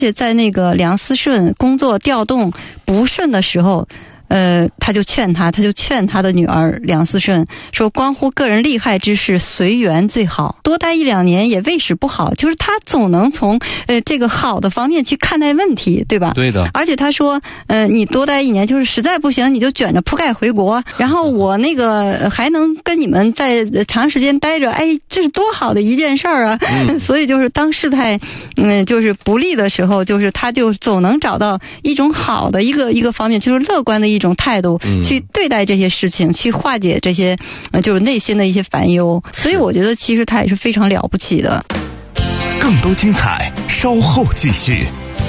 在那个梁思顺工作调动不顺的时候，他就劝他的女儿梁思顺说，关乎个人利害之事，随缘最好，多待1-2年也未使不好。就是他总能从这个好的方面去看待问题，对吧？ 对的。 而且他说，你多待1年，就是实在不行你就卷着铺盖回国，然后我那个还能跟你们在长时间待着，哎，这是多好的一件事儿啊！所以就是当事态就是不利的时候，就是他就总能找到一种好的一个方面，就是乐观的一种态度去对待这些事情，去化解这些就是内心的一些烦忧。所以我觉得其实他也是非常了不起的。 更多精彩稍后继续。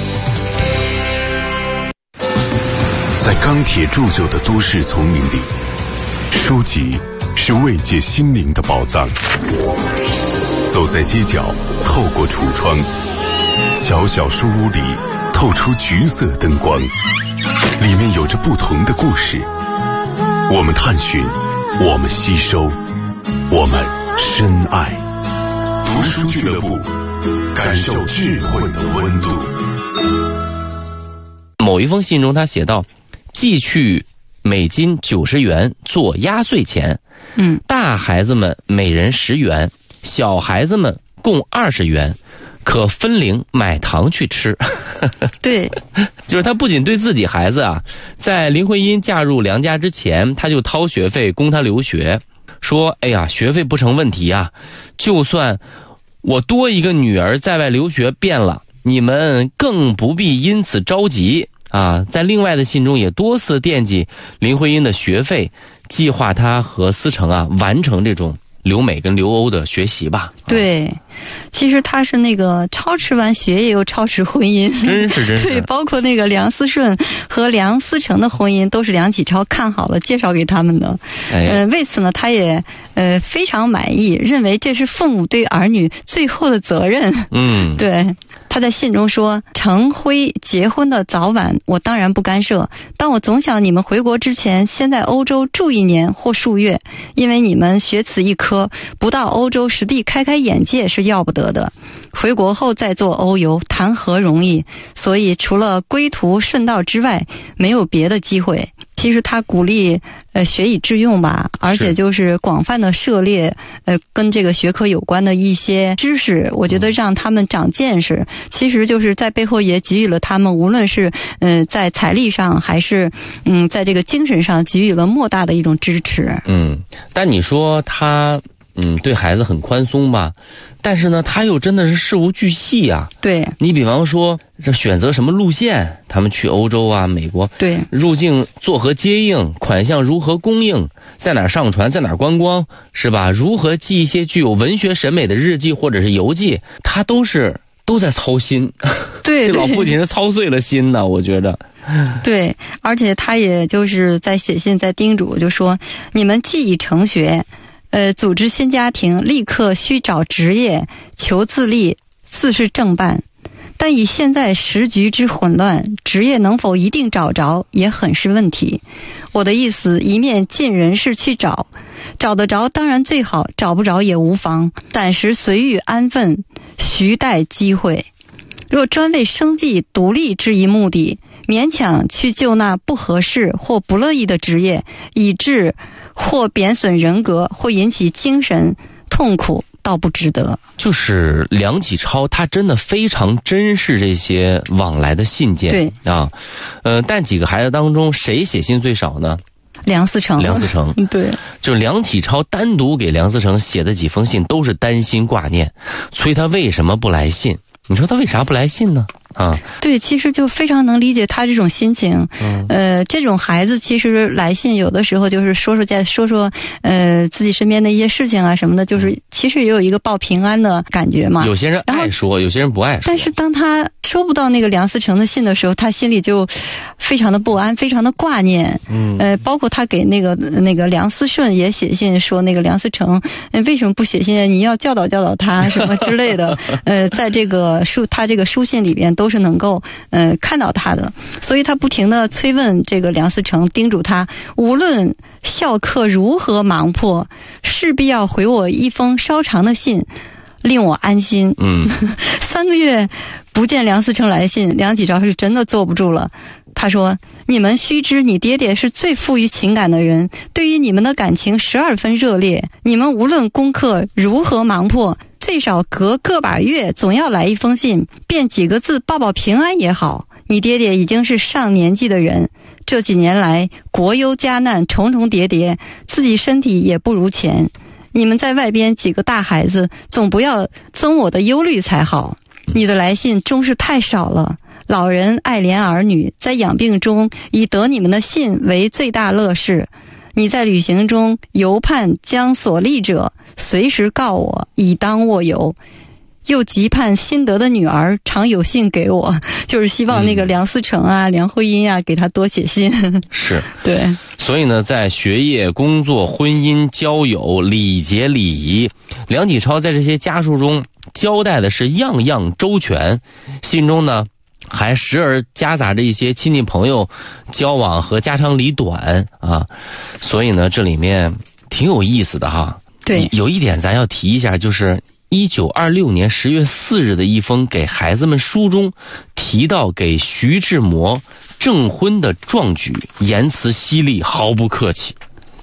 在钢铁铸就的都市丛林里，书籍是慰藉心灵的宝藏。走在街角，透过橱窗，小小书屋里透出橘色灯光，里面有着不同的故事。我们探寻，我们吸收，我们深爱。读书俱乐部，感受智慧的温度。 某一封信中他写道，寄去每斤90元做压岁钱，大孩子们每人10元，小孩子们共20元，可分零买糖去吃。 对， 就是他不仅对自己孩子啊，在林徽因嫁入梁家之前，他就掏学费供他留学，说哎呀，学费不成问题啊，就算我多一个女儿在外留学变了，你们更不必因此着急啊。在另外的信中也多次惦记林徽因的学费，计划他和思成啊完成这种留美跟留欧的学习吧。 对，其实他是那个超持完学业又超持婚姻， 真是对，包括那个梁思顺和梁思成的婚姻都是梁启超看好了介绍给他们的。为此呢，他也非常满意，认为这是父母对儿女最后的责任。对，他在信中说，成辉结婚的早晚我当然不干涉，但我总想你们回国之前先在欧洲住1年或数月，因为你们学此一科，不到欧洲实地开眼界是要不得的，回国后再做欧游谈何容易，所以除了归途顺道之外没有别的机会。其实他鼓励学以致用吧，而且就是广泛的涉猎跟这个学科有关的一些知识，我觉得让他们长见识，其实就是在背后也给予了他们无论是在财力上还是在这个精神上给予了莫大的一种支持。 但你说他对孩子很宽松吧，但是呢他又真的是事无巨细啊。对，你比方说这选择什么路线，他们去欧洲啊美国，对，入境作何接应，款项如何供应，在哪儿上船，在哪儿观光，是吧？如何记一些具有文学审美的日记或者是游记，他都在操心。对，这老父亲是操碎了心呢，我觉得。 对，而且他也就是在写信在叮嘱，就说你们既已成学，组织新家庭，立刻需找职业，求自立，自是正办。但以现在时局之混乱，职业能否一定找着，也很是问题。我的意思，一面尽人事去找，找得着当然最好，找不着也无妨，暂时随遇安分，徐待机会。若专为生计独立之一目的，勉强去就那不合适或不乐意的职业，以致或贬损人格，或引起精神痛苦，倒不值得。 就是梁启超他真的非常珍视这些往来的信件。对啊，但几个孩子当中谁写信最少呢？ 梁思成。对， 就是梁启超单独给梁思成写的几封信都是担心挂念，催他为什么不来信。你说他为啥不来信呢？ 对，其实就非常能理解他这种心情。这种孩子其实来信有的时候就是说自己身边的一些事情啊什么的，就是其实也有一个报平安的感觉嘛。 有些人爱说，有些人不爱说。 但是当他收不到那个梁思成的信的时候，他心里就非常的不安，非常的挂念。包括他给那个梁思顺也写信说，那个梁思成为什么不写信？你要教导教导他什么之类的。在这个他这个书信里边都是能够看到他的，所以他不停的催问这个梁思成，叮嘱他无论校课如何忙迫，势必要回我一封稍长的信，令我安心。3个月不见梁思成来信，梁启超是真的坐不住了。他说：“你们须知，你爹爹是最富于情感的人，对于你们的感情12分热烈。你们无论功课如何忙迫，最少隔个把月总要来一封信，便几个字报报平安也好。你爹爹已经是上年纪的人，这几年来国忧家难重重叠叠，自己身体也不如前。你们在外边几个大孩子，总不要增我的忧虑才好。你的来信终是太少了。老人爱怜儿女，在养病中以得你们的信为最大乐事。你在旅行中游盼将所历者随时告我，以当握游。又急盼新得的女儿常有信给我，就是希望那个梁思成啊、梁慧音啊给他多写信。 是， 对。 所以呢，在学业、工作、婚姻、交友、礼节、礼仪，梁启超在这些家书中交代的是样样周全。信中呢，还时而夹杂着一些亲戚朋友交往和家长里短啊，所以呢，这里面挺有意思的哈。 对， 有一点咱要提一下，就是1926年10月4日的一封给孩子们书中提到给徐志摩证婚的壮举，言辞犀利，毫不客气。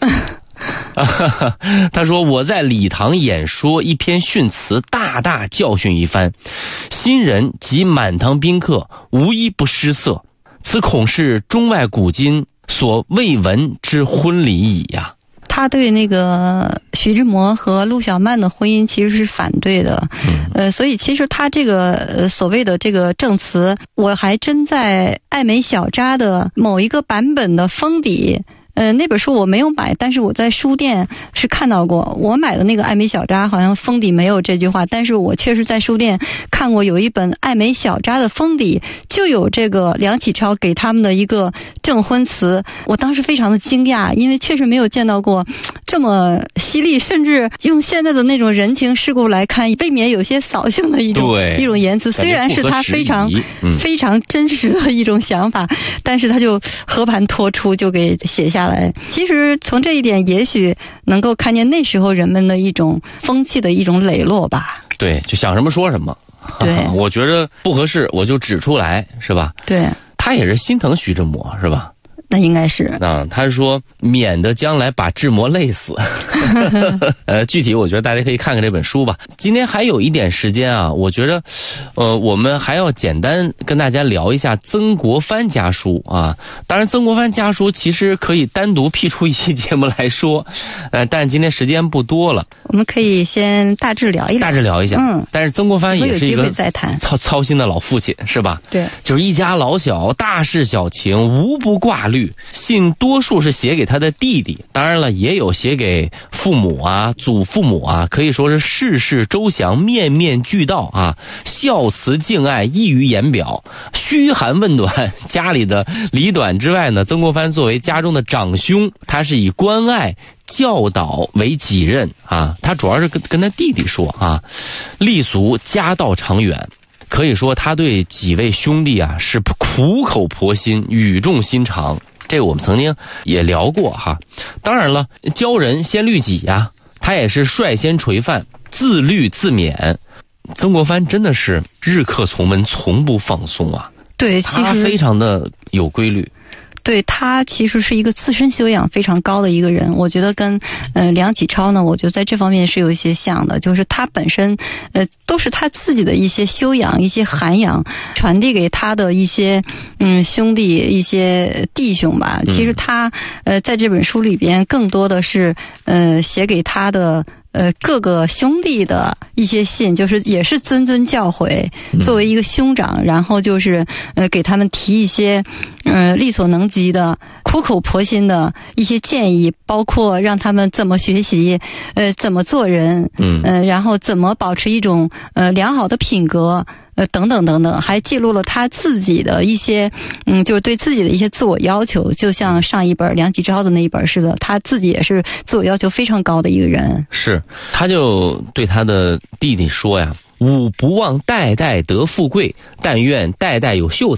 他说：“我在礼堂演说一篇训词，大大教训一番，新人及满堂宾客无一不失色，此恐是中外古今所未闻之婚礼矣呀。” 他对那个徐志摩和陆小曼的婚姻其实是反对的，所以其实他这个所谓的这个证词，我还真在艾美小扎的某一个版本的封底。那本书我没有买，但是我在书店是看到过。我买的那个艾美小扎好像封底没有这句话，但是我确实在书店看过有一本艾美小扎的封底就有这个梁启超给他们的一个证婚词。我当时非常的惊讶，因为确实没有见到过这么犀利，甚至用现在的那种人情世故来看，未免有些扫兴的一种言辞。虽然是他非常非常真实的一种想法，但是他就和盘托出，就给写下来。其实从这一点也许能够看见那时候人们的一种风气的一种磊落吧。 对，就想什么说什么。 对， 我觉得不合适我就指出来，是吧？ 对， 他也是心疼徐志摩，是吧？ 那应该是他说免得将来把志摩累死。具体我觉得大家可以看看这本书吧。今天还有一点时间啊，我觉得我们还要简单跟大家聊一下曾国藩家书啊。当然曾国藩家书其实可以单独辟出一期节目来说，但今天时间不多了， 我们可以先大致聊一下。 但是曾国藩也是一个操心的老父亲，是吧？ 对， 就是一家老小，大事小情无不挂虑。信多数是写给他的弟弟，当然了，也有写给父母啊、祖父母啊，可以说是事事周详，面面俱到啊，孝慈敬爱溢于言表，嘘寒问暖。家里的里短之外呢，曾国藩作为家中的长兄，他是以关爱教导为己任啊，他主要是跟他弟弟说啊，立足家道长远。可以说他对几位兄弟啊是苦口婆心，语重心长。这个我们曾经也聊过哈。当然了，教人先律己呀，他也是率先垂范，自律自勉。曾国藩真的是日课从文，从不放松啊。 对，其实他非常的有规律。 对，他其实是一个自身修养非常高的一个人，我觉得跟梁启超呢，我觉得在这方面是有一些像的，就是他本身都是他自己的一些修养、一些涵养传递给他的一些兄弟、一些弟兄吧。其实他在这本书里边更多的是写给他的各个兄弟的一些信，就是也是谆谆教诲，作为一个兄长，然后就是给他们提一些力所能及的、苦口婆心的一些建议，包括让他们怎么学习，怎么做人，然后怎么保持一种良好的品格。等等等等，还记录了他自己的一些，就是对自己的一些自我要求，就像上一本梁启超的那一本似的，他自己也是自我要求非常高的一个人。 是，他就对他的弟弟说呀：“吾不忘代代得富贵，但愿代代有秀才。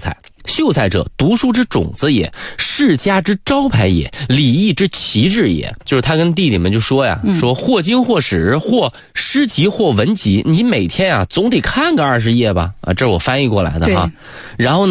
秀才者，读书之种子也，世家之招牌也，礼义之旗帜也。就是他跟弟弟们就说呀，说或经或史，或诗集，或文集，你每天啊总得看个20页吧？啊，这是我翻译过来的哈。然后呢，